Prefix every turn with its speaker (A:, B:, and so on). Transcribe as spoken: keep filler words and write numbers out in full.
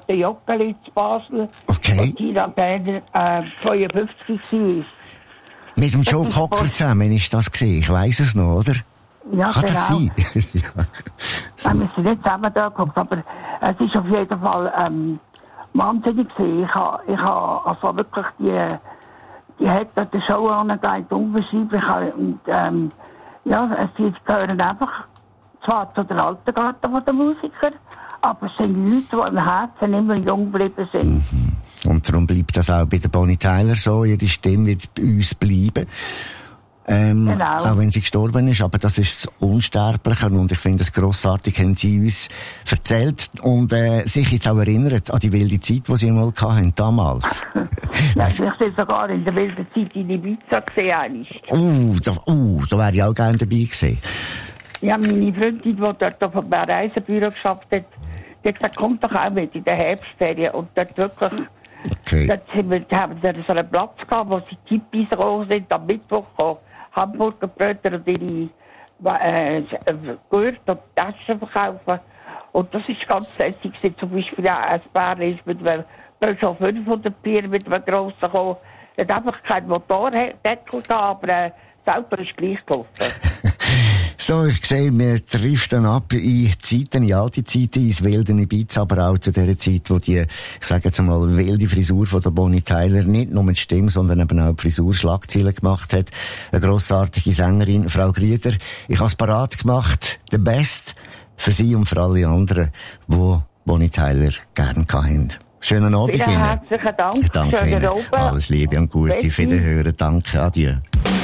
A: Beate Joggeli zu Basel.
B: Okay.
A: Und Tina Berner äh, zweiundfünfzig war.
B: Mit dem Joe Cocker zusammen ist das gesehen. Ich weiss es noch, oder?
A: Ja,
B: Kann
A: genau.
B: das sein? Ja.
A: So. Wir sind nicht zusammen da geguckt, aber es ist auf jeden Fall ähm, wahnsinnig gewesen. Ich habe ich ha, also wirklich die, die hat dort die Show angelegt, unbeschreiblich. Und ähm, ja, sie gehören einfach zwar zu der alten Garten der Musiker, aber es sind Leute, die im Herzen immer jung geblieben sind.
B: Mhm. Und darum bleibt das auch bei der Bonnie Tyler so. Ihre Stimme wird bei uns bleiben. Ähm,
A: genau.
B: Auch wenn sie gestorben ist, aber das ist das Unsterbliche und ich finde es grossartig, haben sie uns erzählt und äh, sich jetzt auch erinnert an die wilde Zeit, die sie mal hatten, damals.
A: Ja, ich habe sogar in der wilden Zeit in Ibiza gesehen.
B: Uh, da, uh, da wäre ich auch gerne dabei gewesen.
A: Ja, meine Freundin, die dort auf einem Reisebüro geschafft hat, die hat gesagt, kommt doch auch mit in der Herbstferien und dort wirklich...
B: Okay.
A: Dort haben wir, haben wir so einen Platz gehabt, wo sie Tippis gekommen sind, am Mittwoch gekommen. Hamburger Brötchen und ihre äh, Gürtel und Taschen verkaufen. Und das ist ganz lässig. Zum Beispiel auch ein Paar ist mit einem schon fünfhundert Bier mit einem grossen gekommen. Er hat einfach keinen Motordeckel gehabt, aber äh, das Auto ist gleich gelaufen.
B: So, ich sehe, wir driften ab in Zeiten, in alte Zeiten, ins wilde Ibiza, aber auch zu der Zeit, wo die, ich sage jetzt einmal, wilde Frisur von der Bonnie Tyler nicht nur mit Stimme, sondern eben auch die Frisur Schlagzeilen gemacht hat. Eine grossartige Sängerin, Frau Grüder. Ich habe es parat gemacht, the best, für sie und für alle anderen, die Bonnie Tyler gerne hatten. Schönen Abend Ihnen.
A: Herzlichen Dank.
B: Ich danke Ihnen. Alles Liebe und Gute. Wiederhören. Danke. Adieu.